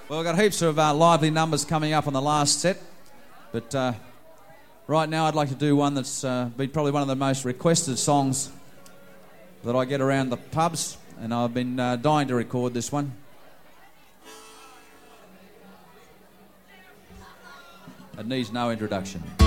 Well, we've got heaps of lively numbers coming up on the last set, but right now I'd like to do one that's been probably one of the most requested songs that I get around the pubs, and I've been dying to record this one. It needs no introduction.